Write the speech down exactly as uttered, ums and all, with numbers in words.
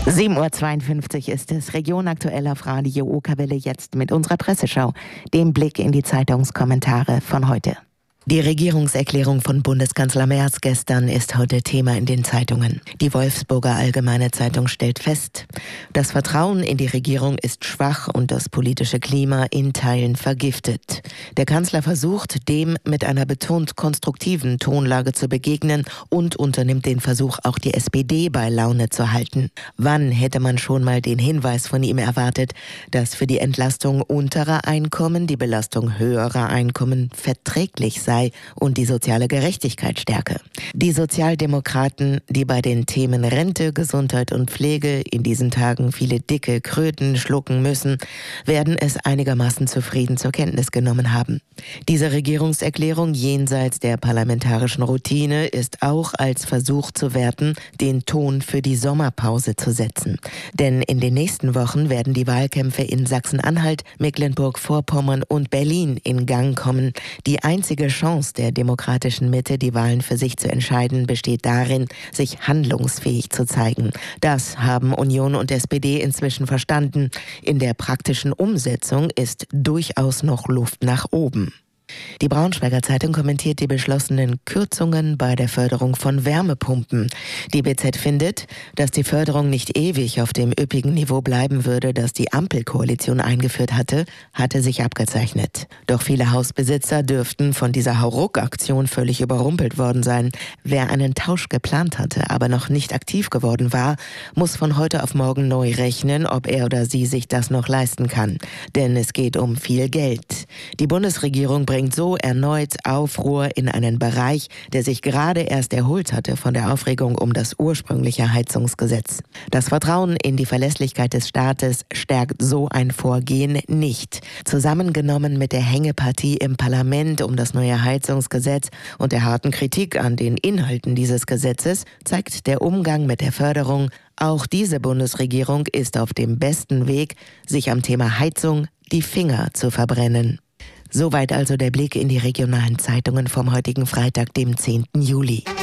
sieben Uhr zweiundfünfzig ist es. Region aktuell auf Radio Okerwelle, jetzt mit unserer Presseschau. Dem Blick in die Zeitungskommentare von heute. Die Regierungserklärung von Bundeskanzler Merz gestern ist heute Thema in den Zeitungen. Die Wolfsburger Allgemeine Zeitung stellt fest, das Vertrauen in die Regierung ist schwach und das politische Klima in Teilen vergiftet. Der Kanzler versucht, dem mit einer betont konstruktiven Tonlage zu begegnen und unternimmt den Versuch, auch die S P D bei Laune zu halten. Wann hätte man schon mal den Hinweis von ihm erwartet, dass für die Entlastung unterer Einkommen die Belastung höherer Einkommen verträglich sei und die soziale Gerechtigkeit stärke. Die Sozialdemokraten, die bei den Themen Rente, Gesundheit und Pflege in diesen Tagen viele dicke Kröten schlucken müssen, werden es einigermaßen zufrieden zur Kenntnis genommen haben. Diese Regierungserklärung jenseits der parlamentarischen Routine ist auch als Versuch zu werten, den Ton für die Sommerpause zu setzen. Denn in den nächsten Wochen werden die Wahlkämpfe in Sachsen-Anhalt, Mecklenburg-Vorpommern und Berlin in Gang kommen. Die einzige Chance der demokratischen Mitte, die Wahlen für sich zu entscheiden, besteht darin, sich handlungsfähig zu zeigen. Das haben Union und S P D inzwischen verstanden. In der praktischen Umsetzung ist durchaus noch Luft nach oben. Die Braunschweiger Zeitung kommentiert die beschlossenen Kürzungen bei der Förderung von Wärmepumpen. Die B Z findet, dass die Förderung nicht ewig auf dem üppigen Niveau bleiben würde, das die Ampelkoalition eingeführt hatte, hatte sich abgezeichnet. Doch viele Hausbesitzer dürften von dieser Hauruck-Aktion völlig überrumpelt worden sein. Wer einen Tausch geplant hatte, aber noch nicht aktiv geworden war, muss von heute auf morgen neu rechnen, ob er oder sie sich das noch leisten kann. Denn es geht um viel Geld. Die Bundesregierung bringt so erneut Aufruhr in einen Bereich, der sich gerade erst erholt hatte von der Aufregung um das ursprüngliche Heizungsgesetz. Das Vertrauen in die Verlässlichkeit des Staates stärkt so ein Vorgehen nicht. Zusammengenommen mit der Hängepartie im Parlament um das neue Heizungsgesetz und der harten Kritik an den Inhalten dieses Gesetzes zeigt der Umgang mit der Förderung, auch diese Bundesregierung ist auf dem besten Weg, sich am Thema Heizung die Finger zu verbrennen. Soweit also der Blick in die regionalen Zeitungen vom heutigen Freitag, dem zehnten Juli.